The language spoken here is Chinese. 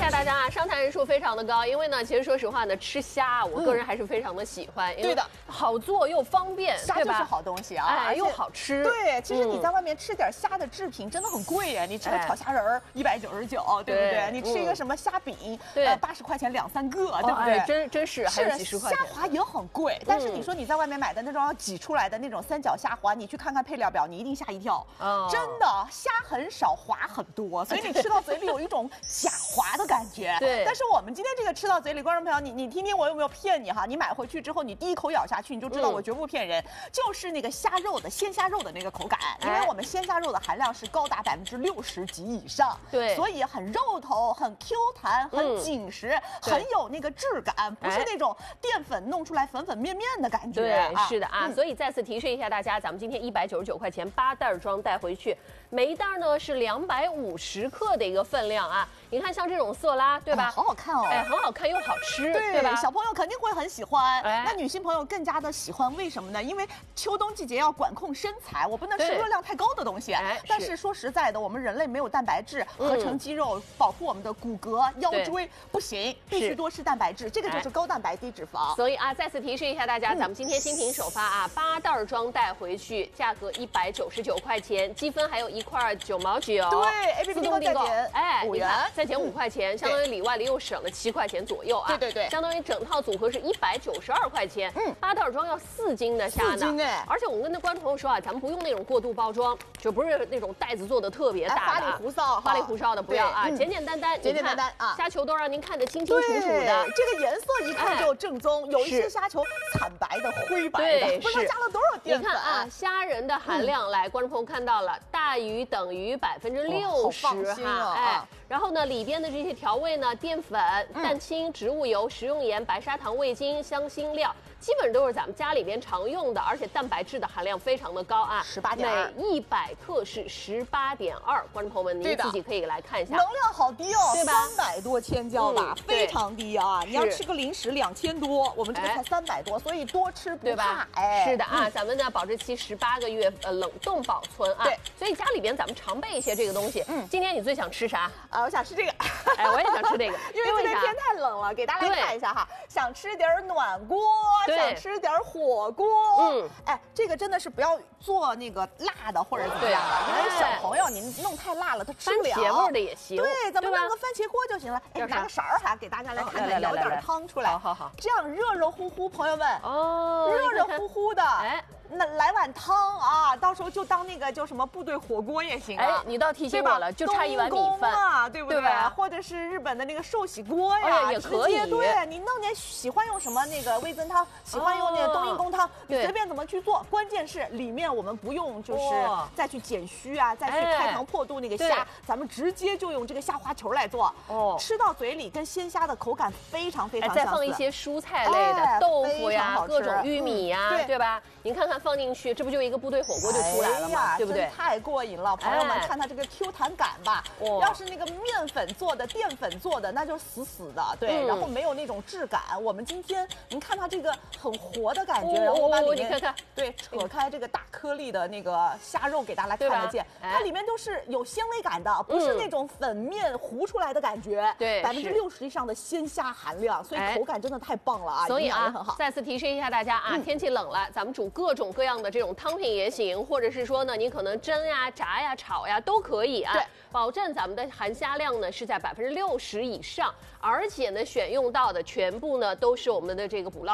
下大家啊，上台人数非常的高，因为呢，其实说实话呢，吃虾我个人还是非常的喜欢， 对的， 好做又方便， 虾就是好东西啊， 哎，又好吃。 对，其实你在外面吃点虾的制品真的很贵呀，你吃个炒虾仁儿199，对不对？你吃一个什么虾饼，80块钱2、3个，对不对？ 真是还有几十块钱。 虾滑也很贵，但是你说你在外面买的那种要挤出来的那种三角虾滑，你去看看配料表，你一定吓一跳。真的，虾很少，滑很多，所以你吃到嘴里有一种假滑的感觉。 对。 但是我们今天这个吃到嘴里，观众朋友，你听听我有没有骗你哈？你买回去之后，你第一口咬下去，你就知道我绝不骗人，就是那个虾肉的鲜虾肉的那个口感，因为我们鲜虾肉的含量是高达60%及以上， 对， 所以很肉头，很 Q 弹，很紧实，很有那个质感，不是那种淀粉弄出来粉粉面面的感觉。 对，是的啊，所以再次提示一下大家，咱们今天199块钱8袋装带回去，每一袋呢是250克的一个分量啊。你看像这种色拉，对吧？ 好好看哦， 哎，很好看又好吃，对吧？ 小朋友肯定会很喜欢，那女性朋友更加的喜欢，为什么呢？因为秋冬季节要管控身材，我不能吃热量太高的东西。但是说实在的，我们人类没有蛋白质合成肌肉，保护我们的骨骼、腰椎不行，必须多吃蛋白质，这个就是高蛋白低脂肪。 所以啊，再次提示一下大家，咱们今天新品首发啊，8袋装带回去，价格199块钱，积分还有1块9毛9。 对 ，APP 订购再减5元， 再减5块钱，相当于里外里又省了7块钱左右啊。 对， 相当于整套组合是192块钱。8袋装要4斤的虾呢。4 斤哎！ 而且我们跟那观众朋友说啊，咱们不用那种过度包装，就不是那种袋子做的特别大的， 花里胡哨的不要啊，简简单单啊，虾球都让您看得清清楚楚的。 这个颜色一看就正宗，有一些虾球惨白的、灰白的，不知道加了多少淀粉。 你看啊，虾仁的含量，来，观众朋友看到了，大于等于60%哈，哎，然后呢，里边的这些调味呢，淀粉、蛋清、植物油、食用盐、白砂糖、味精、香辛料，基本都是咱们家里边常用的，而且蛋白质的含量非常的高啊，18.2，每100克是18.2。观众朋友们，您自己可以来看一下， 能量好低哦， 对吧 ？300多千焦吧，非常低啊！你要吃个零食2000多，我们这个才300多，所以多吃不怕。哎， 是的啊，咱们的保质期18个月，冷冻保存啊。 对， 所以家里边咱们常备一些这个东西。今天你最想吃啥？ 我想吃这个。 哎，我也想吃这个， 因为今天天太冷了，给大家来看一下哈，想吃点暖锅，想吃点火锅。哎，这个真的是不要做那个辣的或者怎么样的，因为小朋友您弄太辣了，他吃不了。 番茄味的也行。 对，咱们弄个番茄锅就行了。哎，拿个勺儿哈，给大家来看看，舀点汤出来。 好， 这样热乎乎，朋友们哦， 热乎的。哎。那来碗汤啊，到时候就当那个叫什么部队火锅也行啊。 哎，你倒提醒我了，就差一碗米饭啊，对不对？或者是日本的那个寿喜锅呀， 也可以。 对，你弄点喜欢用什么那个味增汤，喜欢用那个冬阴功汤，你随便怎么去做。关键是里面我们不用就是再去减虚啊，再去开膛破肚那个虾，咱们直接就用这个虾滑球来做。吃到嘴里跟鲜虾的口感非常相似。 再放一些蔬菜类的，豆腐呀，各种玉米呀，对吧？您看看。放进去，这不就一个部队火锅就出来了吗？对不对？ 太过瘾了，朋友们，看它这个 Q 弹感吧。要是那个面粉做的、淀粉做的，那就死的，对，然后没有那种质感。我们今天您看它这个很活的感觉，然后我把里面对扯开这个大颗粒的那个虾肉给大家看得见，它里面都是有纤维感的，不是那种粉面糊出来的感觉。 对 ，60%以上的鲜虾含量，所以口感真的太棒了啊！ 所以啊，再次提示一下大家啊，天气冷了，咱们煮各种各样的这种汤品也行，或者是说呢，您可能蒸呀、炸呀、炒呀都可以啊。对，保证咱们的含虾量呢是在60%以上，而且呢选用到的全部呢都是我们的这个捕捞。